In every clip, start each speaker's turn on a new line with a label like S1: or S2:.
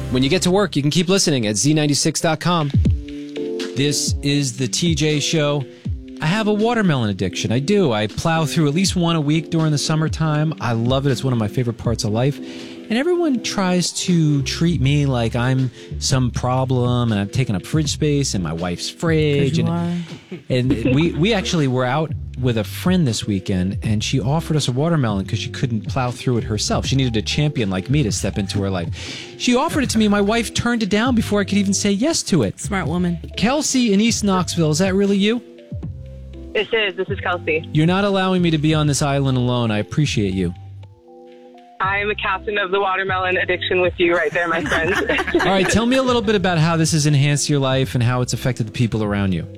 S1: When you get to work, you can keep listening at Z96.com. This is the TJ Show. I have a watermelon addiction. I do. I plow through at least one a week during the summertime. I love it. It's one of my favorite parts of life. And everyone tries to treat me like I'm some problem and I'm taking up fridge space in my wife's fridge. And we actually were out with a friend this weekend, and she offered us a watermelon because she couldn't plow through it herself. She needed a champion like me to step into her life. She offered it to me. My wife turned it down before I could even say yes to it.
S2: Smart woman.
S1: Kelsey in East Knoxville, is that really you?
S3: This is Kelsey.
S1: You're not allowing me to be on this island alone. I appreciate you.
S3: I'm a captain of the watermelon addiction with you right there, my friend.
S1: All right, tell me a little bit about how this has enhanced your life and how it's affected the people around you.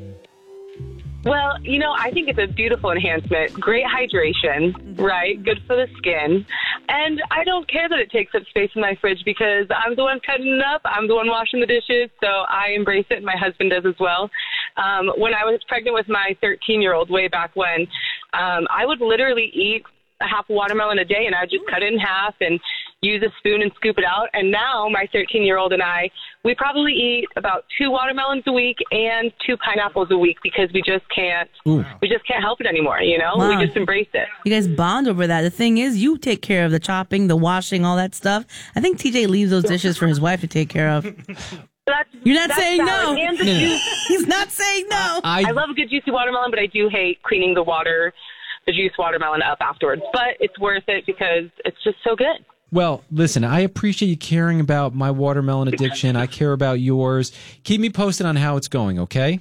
S3: Well, I think it's a beautiful enhancement. Great hydration, right? Good for the skin. And I don't care that it takes up space in my fridge because I'm the one cutting it up. I'm the one washing the dishes. So I embrace it. And my husband does as well. When I was pregnant with my 13-year-old way back when, I would literally eat a half a watermelon a day, and I would just cut it in half and use a spoon and scoop it out. And now my 13-year-old and I, we probably eat about 2 watermelons a week and 2 pineapples a week because we just can't help it anymore, Wow. We just embrace it.
S2: You guys bond over that. The thing is, you take care of the chopping, the washing, all that stuff. I think TJ leaves those dishes for his wife to take care of. You're not saying no. He's not saying no.
S3: I love a good juicy watermelon, but I do hate cleaning the juice watermelon up afterwards. But it's worth it because it's just so good.
S1: Well, listen, I appreciate you caring about my watermelon addiction. I care about yours. Keep me posted on how it's going, okay?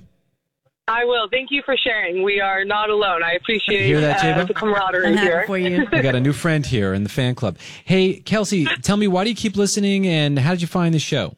S3: I will. Thank you for sharing. We are not alone. I appreciate the camaraderie here.
S2: For you.
S1: I got a new friend here in the fan club. Hey, Kelsey, tell me, why do you keep listening, and how did you find the show?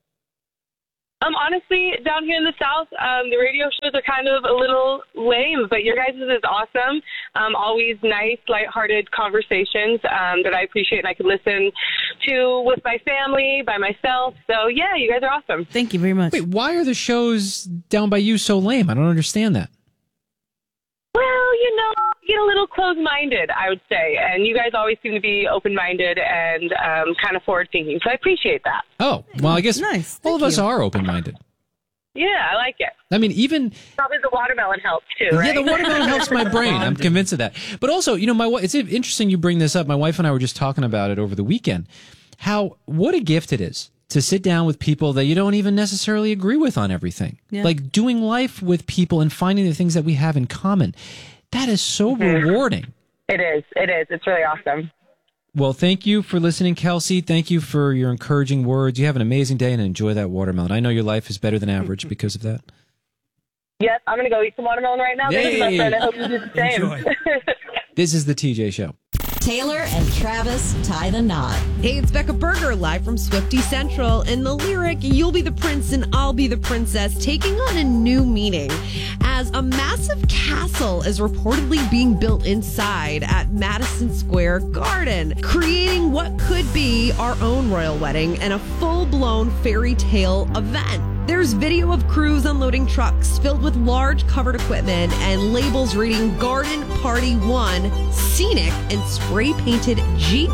S3: Honestly, down here in the South, the radio shows are kind of a little lame, but your guys' is awesome. Always nice, lighthearted conversations that I appreciate and I can listen to with my family, by myself. So, yeah, you guys are awesome.
S2: Thank you very much.
S1: Wait, why are the shows down by you so lame? I don't understand that.
S3: Well, get a little closed-minded, I would say. And you guys always seem to be open-minded and kind of forward-thinking. So I appreciate that.
S1: Oh, well, I guess
S2: nice.
S1: all of us are open-minded.
S3: Yeah, I like it.
S1: I mean, even...
S3: Probably the watermelon helps, too, right?
S1: Yeah, the watermelon helps my brain. I'm convinced of that. But also, it's interesting you bring this up. My wife and I were just talking about it over the weekend. What a gift it is to sit down with people that you don't even necessarily agree with on everything. Yeah. Like doing life with people and finding the things that we have in common. That is so rewarding.
S3: It is. It's really awesome.
S1: Well, thank you for listening, Kelsey. Thank you for your encouraging words. You have an amazing day and enjoy that watermelon. I know your life is better than average because of that.
S3: Yes, I'm going to go eat some watermelon right now. Thank you, my friend. I hope you do the same.
S1: This is the TJ Show.
S4: Taylor and Travis tie the knot.
S5: Hey, it's Becca Berger live from Swiftie Central. And the lyric, "You'll be the prince and I'll be the princess," taking on a new meaning as a massive castle is reportedly being built inside at Madison Square Garden, creating what could be our own royal wedding and a full-blown fairy tale event. There's video of crews unloading trucks filled with large covered equipment and labels reading Garden Party 1, Scenic, and spray-painted Jeep